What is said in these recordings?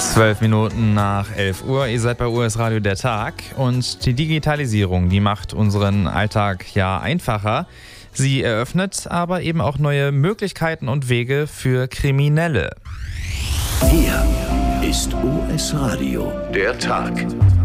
12 Minuten nach 11 Uhr. Ihr seid bei US Radio der Tag. Und die Digitalisierung, die macht unseren Alltag ja einfacher. Sie eröffnet aber eben auch neue Möglichkeiten und Wege für Kriminelle. Hier ist US Radio der Tag.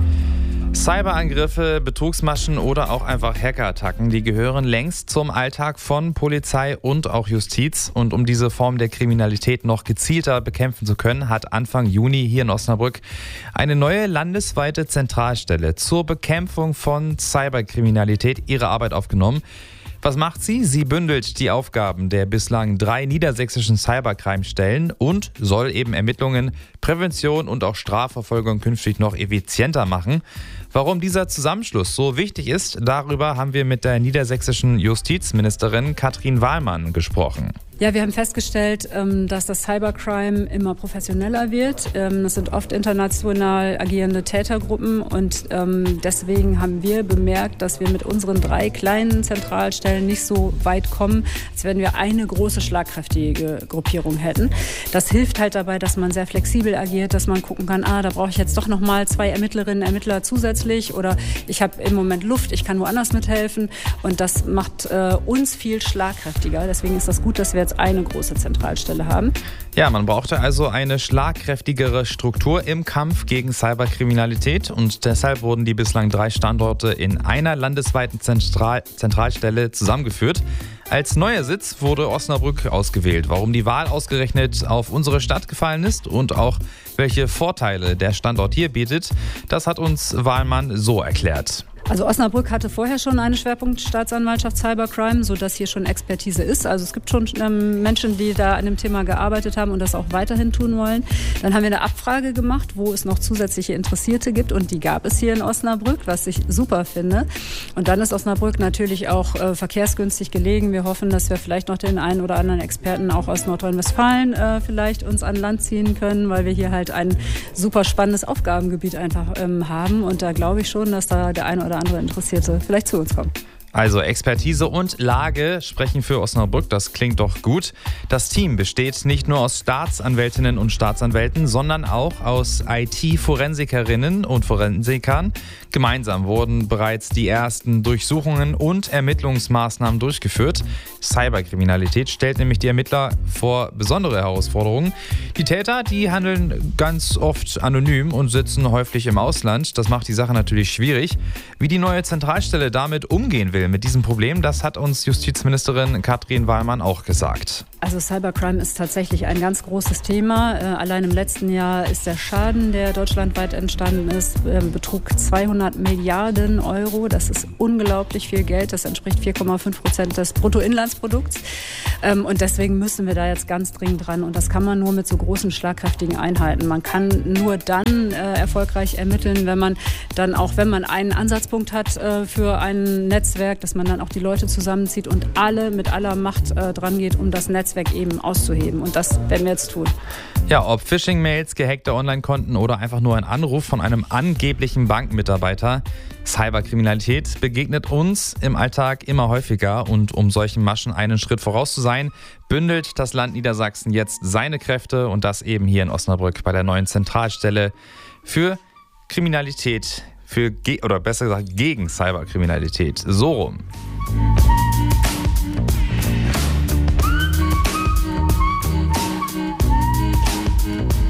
Cyberangriffe, Betrugsmaschen oder auch einfach Hackerattacken, die gehören längst zum Alltag von Polizei und auch Justiz. Und um diese Form der Kriminalität noch gezielter bekämpfen zu können, hat Anfang Juni hier in Osnabrück eine neue landesweite Zentralstelle zur Bekämpfung von Cyberkriminalität ihre Arbeit aufgenommen. Was macht sie? Sie bündelt die Aufgaben der bislang 3 niedersächsischen Cybercrime-Stellen und soll eben Ermittlungen, Prävention und auch Strafverfolgung künftig noch effizienter machen. Warum dieser Zusammenschluss so wichtig ist, darüber haben wir mit der niedersächsischen Justizministerin Katrin Wahlmann gesprochen. Ja, wir haben festgestellt, dass das Cybercrime immer professioneller wird. Es sind oft international agierende Tätergruppen und deswegen haben wir bemerkt, dass wir mit unseren 3 kleinen Zentralstellen nicht so weit kommen, als wenn wir eine große, schlagkräftige Gruppierung hätten. Das hilft halt dabei, dass man sehr flexibel agiert, dass man gucken kann, da brauche ich jetzt doch noch mal 2 Ermittlerinnen, Ermittler zusätzlich oder ich habe im Moment Luft, ich kann woanders mithelfen und das macht uns viel schlagkräftiger. Deswegen ist das gut, dass wir jetzt eine große Zentralstelle haben. Ja, man brauchte also eine schlagkräftigere Struktur im Kampf gegen Cyberkriminalität und deshalb wurden die bislang 3 Standorte in einer landesweiten Zentralstelle zusammengeführt. Als neuer Sitz wurde Osnabrück ausgewählt. Warum die Wahl ausgerechnet auf unsere Stadt gefallen ist und auch welche Vorteile der Standort hier bietet, das hat uns Wahlmann so erklärt. Also Osnabrück hatte vorher schon eine Schwerpunktstaatsanwaltschaft Cybercrime, sodass hier schon Expertise ist. Also es gibt schon Menschen, die da an dem Thema gearbeitet haben und das auch weiterhin tun wollen. Dann haben wir eine Abfrage gemacht, wo es noch zusätzliche Interessierte gibt und die gab es hier in Osnabrück, was ich super finde. Und dann ist Osnabrück natürlich auch verkehrsgünstig gelegen. Wir hoffen, dass wir vielleicht noch den einen oder anderen Experten auch aus Nordrhein-Westfalen vielleicht uns an Land ziehen können, weil wir hier halt ein super spannendes Aufgabengebiet einfach haben. Und da glaube ich schon, dass da der eine oder andere Interessierte vielleicht zu uns kommen. Also Expertise und Lage sprechen für Osnabrück, das klingt doch gut. Das Team besteht nicht nur aus Staatsanwältinnen und Staatsanwälten, sondern auch aus IT-Forensikerinnen und Forensikern. Gemeinsam wurden bereits die ersten Durchsuchungen und Ermittlungsmaßnahmen durchgeführt. Cyberkriminalität stellt nämlich die Ermittler vor besondere Herausforderungen. Die Täter, die handeln ganz oft anonym und sitzen häufig im Ausland. Das macht die Sache natürlich schwierig. Wie die neue Zentralstelle damit umgehen will, mit diesem Problem, das hat uns Justizministerin Katrin Wahlmann auch gesagt. Also Cybercrime ist tatsächlich ein ganz großes Thema. Allein im letzten Jahr ist der Schaden, der deutschlandweit entstanden ist, betrug 200 Milliarden Euro. Das ist unglaublich viel Geld. Das entspricht 4,5% des Bruttoinlandsprodukts. Und deswegen müssen wir da jetzt ganz dringend dran. Und das kann man nur mit so großen, schlagkräftigen Einheiten. Man kann nur dann erfolgreich ermitteln, wenn man dann auch, wenn man einen Ansatzpunkt hat für ein Netzwerk, dass man dann auch die Leute zusammenzieht und alle mit aller Macht dran geht, um das Netzwerk eben auszuheben. Und das werden wir jetzt tun. Ja, ob Phishing-Mails, gehackte Online-Konten oder einfach nur ein Anruf von einem angeblichen Bankmitarbeiter. Cyberkriminalität begegnet uns im Alltag immer häufiger und um solchen Maschen einen Schritt voraus zu sein, bündelt das Land Niedersachsen jetzt seine Kräfte und das eben hier in Osnabrück bei der neuen Zentralstelle für Kriminalität, oder besser gesagt gegen Cyberkriminalität. So rum.